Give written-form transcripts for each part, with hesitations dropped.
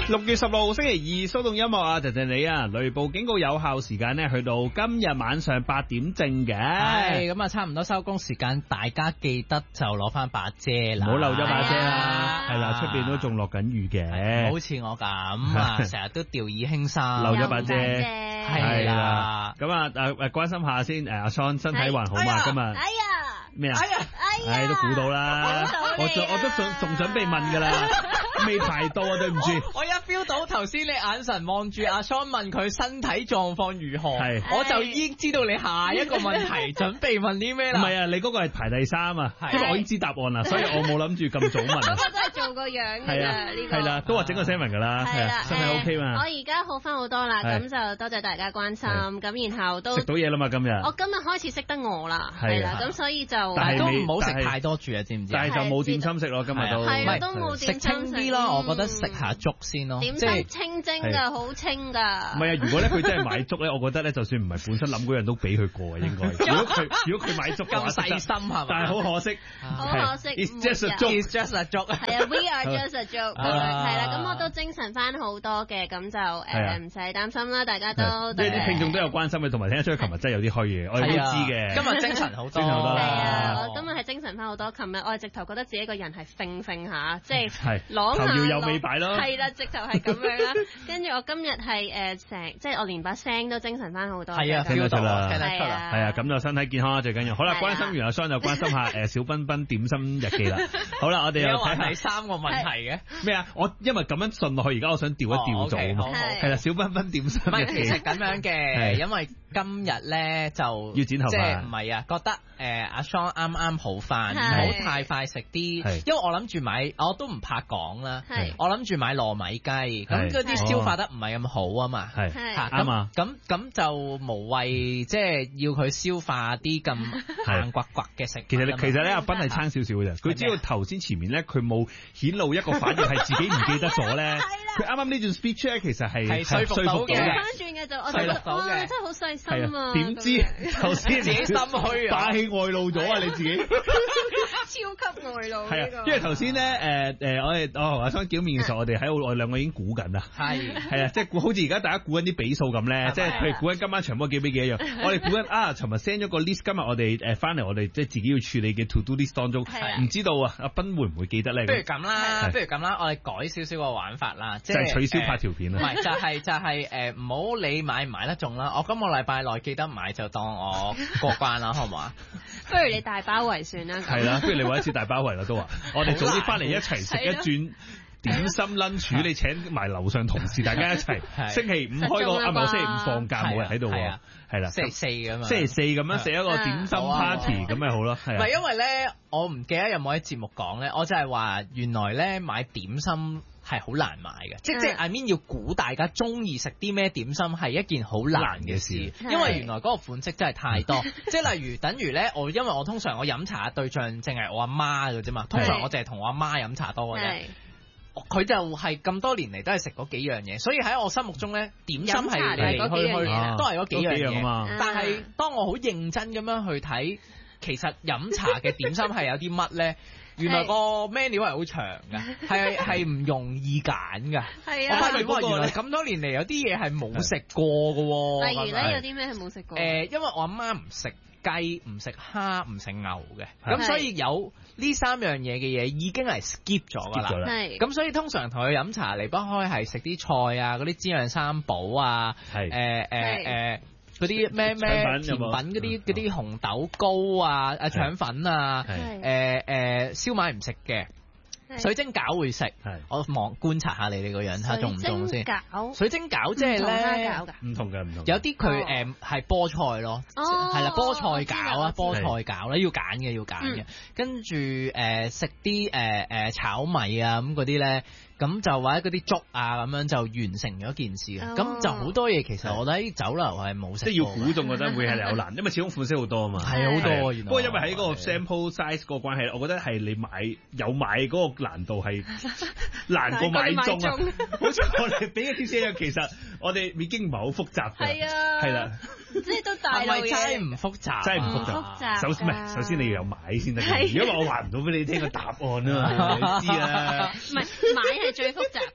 6月16號星期二，騷動音樂啊，謝謝你啊！雷暴警告有效時間呢，去到今日晚上8點正嘅。 係咁啊，差唔多收工時間，大家記得就攞翻把遮啦， 唔好漏咗把遮啦。係啦，出邊都仲落緊雨嘅， 好似我咁啊，成日都掉以輕心， 漏咗把遮。 係啦， 咁啊關心下先，阿 Son 身體還好嘛？今日哎呀咩啊？哎都估到啦，我都仲準備問噶啦，未排到啊，對唔住。 我一 feel 到頭先你眼神望住阿 Son 問佢身體狀況如何，我就已經知道你下一個問題準備問啲咩啦。 唔係啊，你嗰個係排第3啊，因為我已經知答案啦，所以我冇諗住咁早問。 嗰個都係做個樣㗎啦，呢個係啦，都話整個 statement 㗎啦，係啊，身體 OK 嘛。 我而家好翻好多啦，咁就多謝大家關心，咁然後都食到嘢啦嘛，今日。 我今日開始識得餓啦，係啦，咁所以就但係都唔好食太多住啊，知唔知？ 但係就冇點心食咯，今日都係啦，都冇點心食。 食清啲咯，我覺得食下粥先咯。 點心清蒸㗎，好清㗎。 唔係啊，如果咧佢真係買粥咧，我覺得咧就算唔係本身諗嗰樣都俾佢過啊，應該。如果佢買粥咁細心係嘛？ 但係好可惜， 好可惜。 It's just a joke. It's just a joke. 係啊 ，We are just a joke。係啦，咁我都精神翻好多嘅，咁就唔使擔心啦，大家都。 呢啲聽眾都有關心嘅，同埋聽得出琴日真係有啲虛嘅，我哋都知嘅。 今日精神好多， 係啊，我今日係精神翻好多。琴日我係直頭覺得自己個人係揈下，即係攞下頭搖又尾擺咯。係啦，直頭係咁樣啦。跟住我今日係即係我連把聲都精神翻好多。 係啊， 聽得出啦， 係啊，咁就身體健康啦，最緊要。好啦，關心完阿 Son 就關心下小彬彬點心日記啦。好啦，我哋又睇下第3個問題嘅咩啊？我因為咁樣順落去，而家我想調一調組啊嘛。係啦，小彬彬點心日記。 其實咁樣嘅，因為今日咧就要剪頭髮， 即係唔係啊？覺得阿 Son 啱啱好翻，唔好太快食啲，因為我諗住買，我都唔怕講啦。我諗住買糯米雞，咁嗰啲消化得唔係咁好啊嘛。 係啱啊。 咁就無謂即係要佢消化啲咁硬刮刮嘅食物。 其實咧，阿彬係差少少嘅啫。佢只要頭先前面咧，佢冇顯露一個反應係自己唔記得咗咧。佢啱啱呢段 speech 咧，其實係說服到嘅。 翻轉嘅就我覺得哇，真係好細心啊！ 點知頭先自己心虛啊， 霸氣外露咗啊！你自己超級外露。 係啊，因為頭先咧我同阿 Son 見面嘅時候，我哋兩個已經估緊啦。係啊，即係估好似而家大家估緊啲比數咁咧，即係譬如估緊今晚長波幾比幾一樣。我哋估緊尋日 send 咗個 list，今日我哋翻嚟，我哋即係自己要處理嘅 to do list 當中，唔知道啊，阿彬會唔會記得咧？ 不如咁啦，我哋改少少個玩法啦，即係取消拍條片啦。 唔係就係唔好理買唔買得中啦。我今個禮拜內記得買就當我過關啦，好唔好啊？ 不如你大包圍算啦。 係啦，不如你玩一次大包圍啦都話。我哋早啲翻嚟一齊食一轉點心 lunch，你請埋樓上同事，大家一齊。星期五開個啊，唔係星期五放假冇人喺度喎，係啦， 星期四咁嘛。 星期四咁樣食一個點心 party 咁咪好咯，係啊。 唔係因為咧，我唔記得有冇喺節目講咧，我就係話原來咧買點心係好難買嘅，即係 I mean 要估大家中意食啲咩點心係一件好難嘅事，因為原來嗰個款式真係太多，即係例如等於咧，因為我通常我飲茶嘅對象淨係我阿媽嘅啫嘛，通常我淨係同我阿媽飲茶多嘅啫。佢就係咁多年嚟都係食嗰幾樣嘢，所以喺我心目中咧，點心係嚟嚟去去都係嗰幾樣嘢嘛。但係當我好認真咁樣去睇，其實飲茶嘅點心係有啲乜咧？原來個 menu 係好長㗎，係唔容易揀㗎。係啊，我發現原來咁多年嚟有啲嘢係冇食過㗎喎。 例如咧，有啲咩係冇食過？ 因為我阿媽唔食雞、唔食蝦、唔食牛嘅，咁所以有呢3樣嘢嘅嘢已經係 skip 咗㗎啦。咁所以通常同佢飲茶離不開係食啲菜啊，嗰啲芝釀三寶啊，嗰啲咩甜品嗰啲紅豆糕啊、腸粉啊，燒賣唔食嘅，水晶餃會食。我觀察下你個樣，睇下中唔中先。水晶餃即係咧唔同嘅， 有啲佢係菠菜咯，係啦，菠菜餃啊，菠菜餃咧要揀嘅，跟住食啲炒米啊咁嗰啲咧。咁就或者嗰啲粥啊咁樣就完成咗件事啦。咁就好多嘢其實我覺得喺酒樓係冇食過。 即係要估中，覺得會係有難，因為始終款式好多啊嘛。 係好多，原來。 不過因為喺嗰個 sample size 個關係，我覺得係你有買嗰個難度係難過買中啊。好似我哋俾嘅貼士一樣，其實我哋已經唔係好複雜嘅。係啊。係啦。 即係都大路嘢。 真係唔複雜。 真係唔複雜。首先你要有買先得。如果我話唔到俾你聽個答案啊嘛，你知啊。 唔係買係最複雜嘅，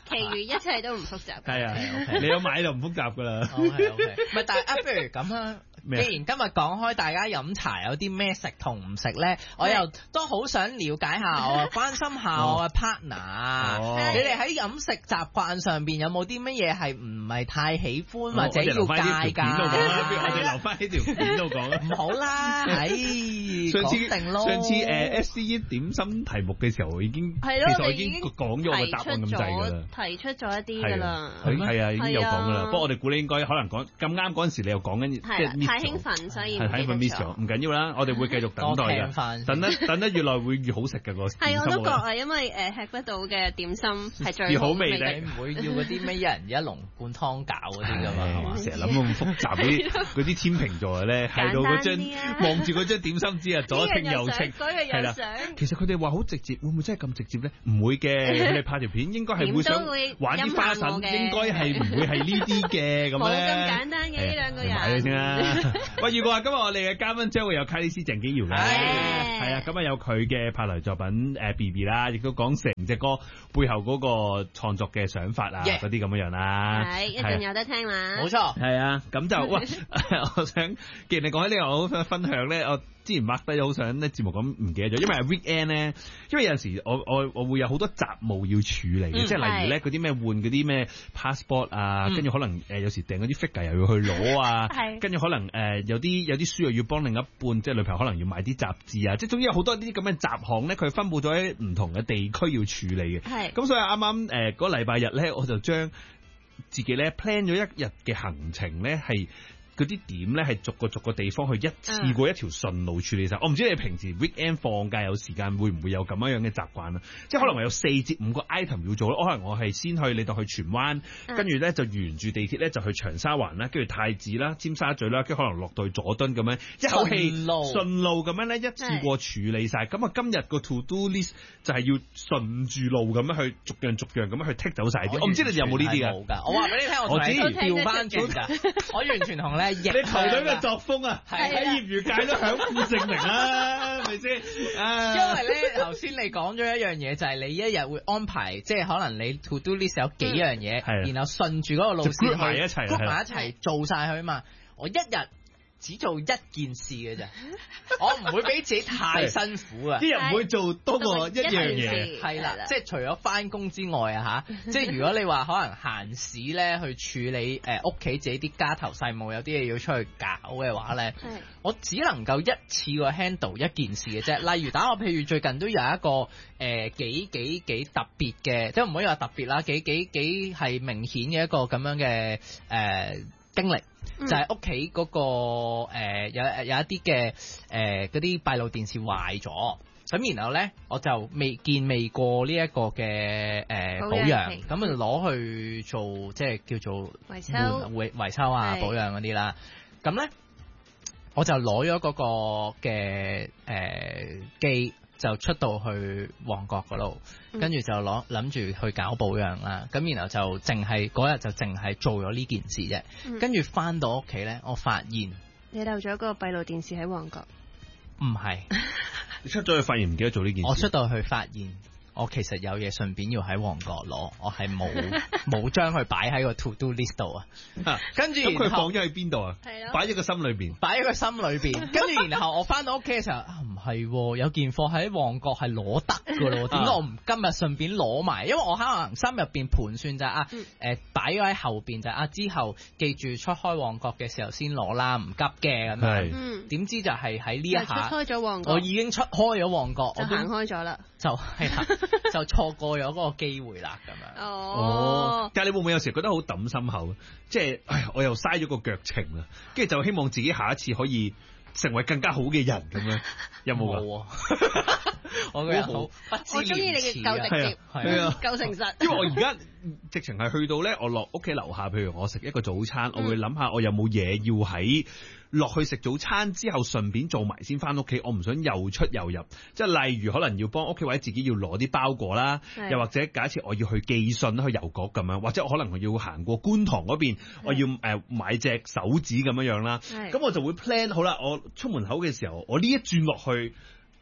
其餘一切都唔複雜。 係啊，你有買就唔複雜㗎啦。 OK，唔係，但係不如咁啊。既然今日講開大家飲茶有啲咩食同唔食咧，我又都好想了解下，我關心下我嘅 partner。你哋喺飲食習慣上邊有冇啲乜嘢係唔係太喜歡或者要戒㗎？ 我哋留翻喺條片度講。 唔好啦，講定咯。 上次SCE 點心題目嘅時候已經，其實我已經講咗我嘅答案咁滯㗎啦。 提出咗一啲㗎啦。 係啊，已經有講㗎啦。不過我哋估你應該可能講咁啱嗰陣時，你又講緊即係。太興奮，所以太興奮 miss 咗，唔緊要啦，我哋會繼續等待嘅，等得越耐會越好食嘅個點心。 係，我都覺啊，因為吃不到嘅點心係最好味嘅， 你唔會要嗰啲咩一人一籠灌湯餃嗰啲㗎嘛？ 成日諗咁複雜嗰啲天秤座咧，喺度嗰張望住嗰張點心紙啊，左稱右稱，係啦。其實佢哋話好直接，會唔會真係咁直接咧？唔會嘅，佢哋拍條片應該係會想玩啲花臣，應該係唔會係呢啲嘅咁咧。冇咁簡單嘅呢兩個人。 買咗先啦。喂，如果話今日我哋嘅嘉賓將會有卡里斯鄭基堯嘅，係啊，咁啊有佢嘅拍嚟作品BB 啦，亦都講成隻歌背後嗰個創作嘅想法啊，嗰啲咁樣啦， 係一定有得聽啦， 冇錯， 係啊，咁就喂，我想既然你講起呢個，我好想分享咧，我之前 mark 低咗好想咧節目咁唔記得咗，因為係 weekend 咧，因為有陣時我會有好多雜務要處理嘅，即係例如咧嗰啲咩換嗰啲咩 passport 啊，跟住可能有時訂嗰啲 figure 又要去攞啊，跟住可能有啲書又要幫另一半，即係女朋友可能要買啲雜誌啊，即係總之有好多啲咁嘅雜項咧，佢分佈咗喺唔同嘅地區要處理嘅。係，咁所以啱啱嗰個禮拜日咧，我就將自己咧 plan 咗一日嘅行程咧係。嗰啲點咧係逐個地方去一次過一條順路處理晒。我唔知你平時 weekend 放假有時間會唔會有咁樣嘅習慣啦？即係可能我有4至5個 item 要做咯。可能我係先去你當去荃灣，跟住咧就沿住地鐵咧就去長沙灣啦，跟住太子啦、尖沙咀啦，跟住可能落到去佐敦咁樣，一口氣順路咁樣咧一次過處理晒。咁啊今日個 to do list 就係要順住路咁樣去逐樣咁樣去剔走晒啲。我唔知你哋有冇呢啲㗎？ 冇㗎。我話俾你聽，我調翻轉㗎。我完全同你。 你球隊嘅作風啊，喺業餘界都享負盛名啦，係咪先？ 因為咧，頭先你講咗一樣嘢，就係你一日會安排，即係可能你 to do list 有幾樣嘢，然後順住嗰個路線去埋一齊做晒佢嘛。我一日只做一件事嘅啫，我唔會俾自己太辛苦啊！ 啲人唔會做多過一樣嘢， 係啦，即係除咗翻工之外啊嚇，即係如果你話可能閒時咧去處理屋企自己啲家頭細務，有啲嘢要出去搞嘅話咧，我只能夠一次過 handle 一件事嘅啫。例如譬如最近都有一個幾特別嘅，即係唔可以話特別啦，幾係明顯嘅一個咁樣嘅經歷。就係屋企嗰個有一啲嘅嗰啲閉路電視壞咗，咁然後咧我就未過呢一個嘅保養，咁就攞去做即係叫做維修啊保養嗰啲啦。咁咧我就攞咗嗰個嘅機。就出到去旺角嗰度，跟住就諗住去搞保養啦。咁然後就嗰日就淨係做咗呢件事啫。跟住翻到屋企咧，我發現你漏咗個閉路電視喺旺角。 唔係， 你出咗去發現唔記得做呢件事。 我出到去發現。我其實有嘢順便要喺旺角攞，我係冇將佢擺喺個 to do list 度啊。跟住咁佢放咗喺邊度啊？擺喺個心裏邊。 擺喺個心裏邊。跟住然後我翻到屋企嘅時候唔係，有件貨喺旺角係攞得㗎咯。點解我唔今日順便攞埋？因為我可能心入邊盤算就係擺咗喺後邊就係之後記住出開旺角嘅時候先攞啦，唔急嘅咁樣。點知就係喺呢一下出開咗旺角， 我已經出開咗旺角， 就行開咗啦。 就係啦。就錯過咗嗰個機會啦，咁樣。 哦，但係你會唔會有時覺得好抌心口？即係，我又嘥咗個腳程啦，跟住就希望自己下一次可以成為更加好嘅人咁樣，有冇啊？ 我個人好不知廉恥， 我中意你嘅夠直接，係啊，夠誠實。 因為我而家直情係去到咧，我落屋企樓下，譬如我食一個早餐，我會諗下我有冇嘢要喺落去食早餐之後順便做埋先翻屋企，我唔想又出又入。即係例如可能要幫屋企或者自己要攞啲包裹啦，又或者假設我要去寄信去郵局咁樣，或者我可能我要行過觀塘嗰邊，我要買隻手指咁樣啦。咁我就會 plan 好啦，我出門口嘅時候，我呢一轉落去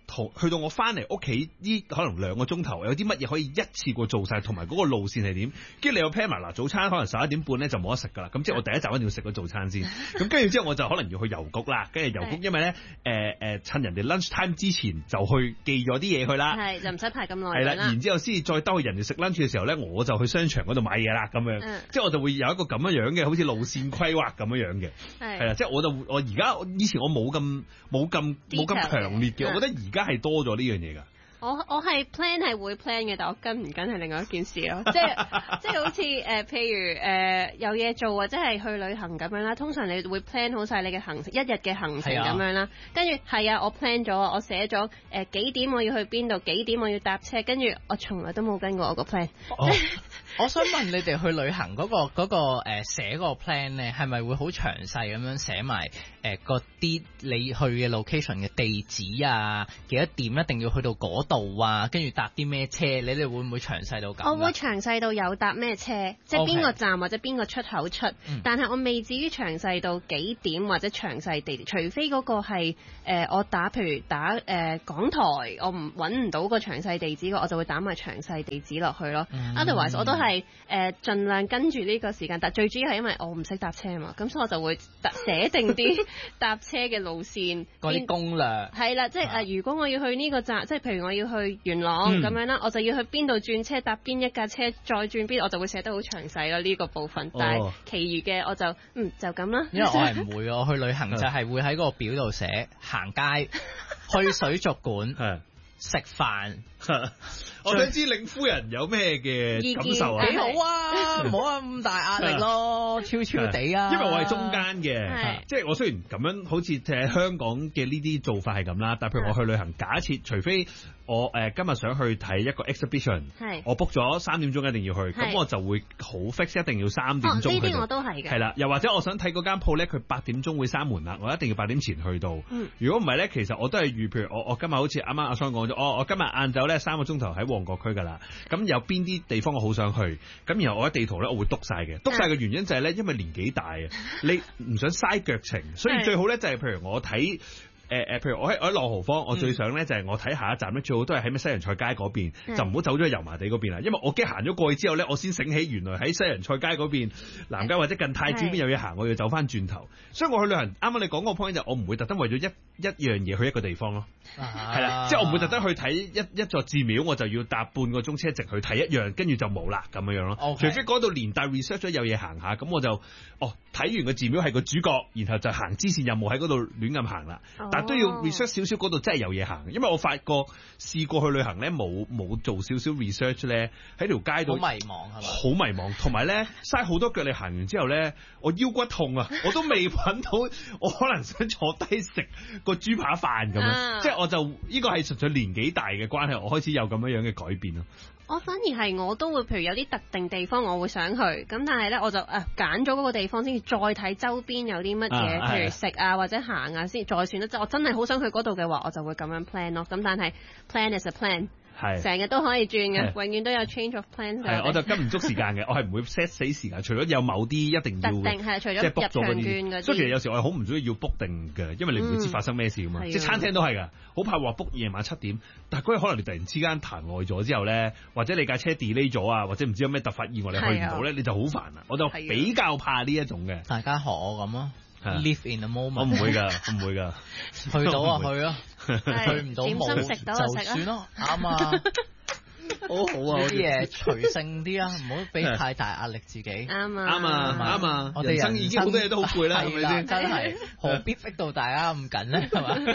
去到我翻嚟屋企呢可能2個鐘頭，有啲乜嘢可以一次過做晒，同埋嗰個路線係點？跟住你有 plan 埋嗱，早餐可能11點半咧就冇得食噶啦。咁即係我第一站一定要食個早餐先。咁跟住之後我就可能要去郵局啦。跟住郵局因為咧趁人哋 lunch time 之前就去寄咗啲嘢去啦。係就唔使排咁耐。係啦，然之後先至再兜去人哋食 lunch 嘅時候咧，我就去商場嗰度買嘢啦咁樣。即係我就會有一個咁樣嘅，好似路線規劃咁樣嘅。係啦，即係我而家以前我冇咁強烈嘅，我覺得而家係多咗呢樣嘢㗎。我係 plan 係會 plan 嘅，但我跟唔跟係另外一件事咯。即係好似譬如有嘢做或者係去旅行咁樣啦。通常你會 plan 好晒你嘅一日嘅行程咁樣啦。跟住係啊，我 plan 咗，我寫咗幾點我要去邊度，幾點我要搭車。跟住我從來都冇跟過我個 plan。我想問你哋去旅行嗰個寫個 plan 咧，係咪會好詳細咁樣寫埋嗰啲你去嘅 location 嘅地址啊？幾多點一定要去到嗰度啊？跟住搭啲咩車？你哋會唔會詳細到咁？我會詳細到有搭咩車，即係邊個站或者邊個出口出。但係我未至於詳細到幾點或者詳細地點，除非嗰個係我譬如打港台，我揾唔到個詳細地址，我就會打埋詳細地址落去咯。Otherwise 我都係盡量跟住呢個時間，但最主要係因為我唔識搭車啊嘛，咁所以我就會寫定啲搭車嘅路線嗰啲攻略。係啦，即係如果我要去呢個站，即係譬如我要去元朗咁樣啦，我就要去邊度轉車，搭邊一架車，再轉邊，我就會寫得好詳細咯呢個部分。但係其餘嘅我就就咁啦。因為我係唔會，我去旅行就係會喺嗰個表度寫行街、去水族館、食飯。我想知領夫人有咩嘅感受啊？幾好啊，唔好咁大壓力咯，超地啊！因為我係中間嘅，即係我雖然咁樣好似喺香港嘅呢啲做法係咁啦，但係譬如我去旅行，假設除非我今日想去睇一個 exhibition， 我 book 咗3點鐘一定要去，咁我就會好 fix 一定要3點鐘去到。呢啲我都係嘅。係啦，又或者我想睇嗰間鋪咧，佢8點鐘會閂門啦，我一定要8點前去到。如果唔係咧，其實我都係預，譬如我今日好似啱啱阿桑講咗，我今日晏晝咧3個鐘頭喺旺角區㗎啦。咁有邊啲地方我好想去，咁然後我喺地圖咧我會篤晒嘅，篤晒嘅原因就係咧，因為年紀大啊，你唔想嘥腳程，所以最好咧就係譬如我睇。譬如我喺朗豪坊，我最想咧就係我睇下一站咧，最好都係喺咩西洋菜街嗰邊，就唔好走咗去油麻地嗰邊啦，因為我驚行咗過去之後咧，我先醒起原來喺西洋菜街嗰邊南街或者近太子邊有嘢行，我要走翻轉頭。所以我去旅行，啱啱你講個 point 就我唔會特登為咗一樣嘢去一個地方咯，係啦，即係我唔會特登去睇一座寺廟，我就要搭半個鐘車直去睇一樣，跟住就冇啦咁樣咯。除非嗰度連帶 research 咗有嘢行下，咁我就睇完個寺廟係個主角，然後就行支線任務喺嗰度亂咁行啦。但都要 research 少少嗰度真係有嘢行，因為我發覺試過去旅行咧冇做少少 research 咧，喺條街度好迷茫係嘛？好迷茫，同埋咧嘥好多腳力行完之後咧，我腰骨痛啊，我都未揾到，我可能想坐低食個豬扒飯咁樣，即係我就呢個係純粹年紀大嘅關係，我開始有咁樣嘅改變咯。我反而係我都會，譬如有啲特定地方我會想去，咁但係咧我就揀咗嗰個地方先至再睇周邊有啲乜嘢，譬如食啊或者行啊先再算啦。即係我真係好想去嗰度嘅話，我就會咁樣 plan 咯。咁但係 plan is a plan。係成日都可以轉嘅，永遠都有 change of plans。係，我就跟唔足時間嘅，我係唔會 set 死時間，除咗有某啲一定要，特定係除咗入場券嗰啲。所以其實有時我係好唔中意要 book 定嘅，因為你唔會知發生咩事㗎嘛。即係餐廳都係㗎，好怕話 book 夜晚7點，但係嗰日可能你突然之間彈耐咗之後咧，或者你架車 delay 咗啊，或者唔知有咩突發意外你去唔到咧，你就好煩啊。我就比較怕呢一種嘅。大家學我咁咯。Live in the moment。我唔會㗎，我唔會㗎。去到啊去啊，去唔到冇就算咯，啱啊。好好啊，啲嘢隨性啲啊，唔好俾太大壓力自己。啱啊，啱啊，啱啊。我哋人生已經好多嘢都好攰啦，係咪先？真係何必逼到大家咁緊咧？係嘛？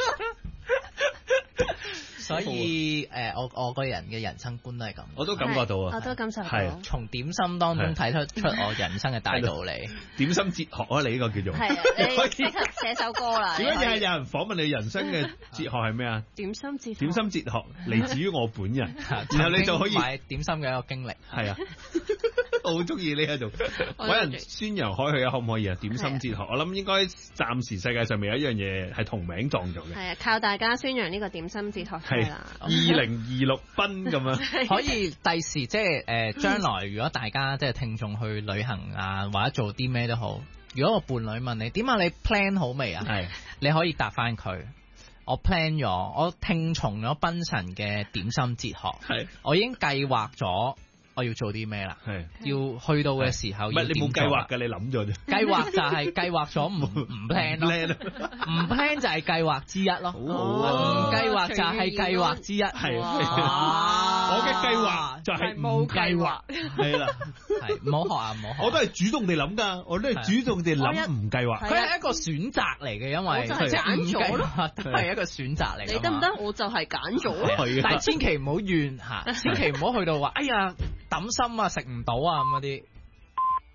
所以我個人嘅人生觀都係咁，我都感覺到啊，我都感受到，從點心當中睇出我人生嘅大道理。點心哲學啊，你呢個叫做係啊，你適合寫首歌啦。如果有人訪問你人生嘅哲學係咩啊？點心哲學，點心哲學嚟自於我本人，然後你就可以買點心嘅一個經歷。係啊，我好中意呢一種揾人宣揚開去啊，可唔可以啊？點心哲學，我諗應該暫時世界上未有一樣嘢係同名撞做嘅。係啊，靠大家宣揚呢個點心哲學。係2026奔咁樣，可以第時即係將來，如果大家即係聽眾去旅行啊，或者做啲咩都好，如果個伴侶問你點啊，你 plan 好未啊？係，你可以答翻佢。 我 plan 咗，我聽從咗賓神嘅點心哲學，我已經計劃咗我要做啲咩啦，要去到嘅時候， 唔係你冇計劃㗎，你諗咗啫。 計劃就係計劃咗，唔 plan 咯，唔 plan 就係計劃之一咯，唔計劃就係計劃之一。係我嘅計劃就係冇計劃，係啦， 係唔好學啊，唔好學。 我都係主動地諗㗎，我都係主動地諗唔計劃。 佢係一個選擇嚟嘅，因為就係揀咗咯， 都係一個選擇嚟。 你得唔得？我就係揀咗， 但係千祈唔好怨嚇，千祈唔好去到話哎呀抌心啊食唔到啊咁嗰啲。